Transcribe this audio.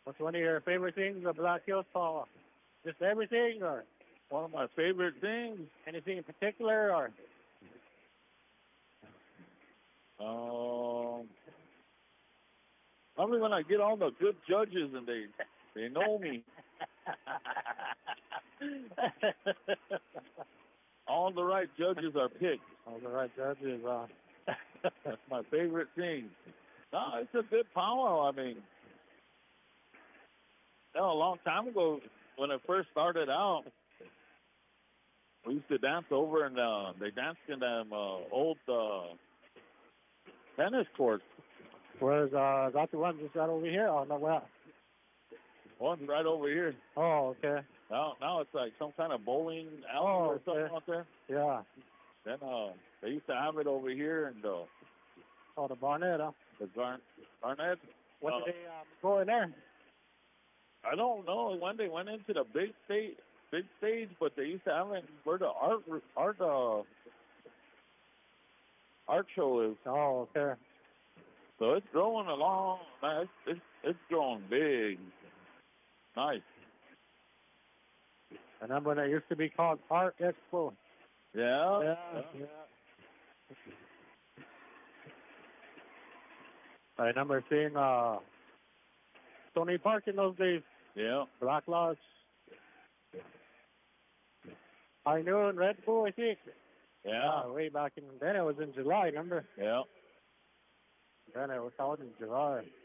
What's one of your favorite things of Black Hills, Paul? Just everything, or One of my favorite things. anything in particular, or? Probably when I get all the good judges and they know me. All the right judges are picked. All the right judges. That's my favorite thing. No, it's a good powwow. I mean, a long time ago when it first started out, we used to dance over and they danced in them old tennis courts. Where's that the one just right over here? Oh no, where? One's right over here. Oh, okay. Now it's like some kind of bowling alley or something out there. Yeah. Then they used to have it over here and Oh, the Barnett, huh? the Barnett. What did they go in there? I don't know when they went into the big stage, but they used to have it where the art show is. Oh, okay. So it's growing along. Man, it's growing big. Nice. I remember when it used to be called Art Expo. Yeah. I remember seeing Stony Park in those days. Yeah. Black Lodge. High Noon, Red Bull, I think. Yeah. Way back in then, it was in July, remember? Yeah. Then it was out in July.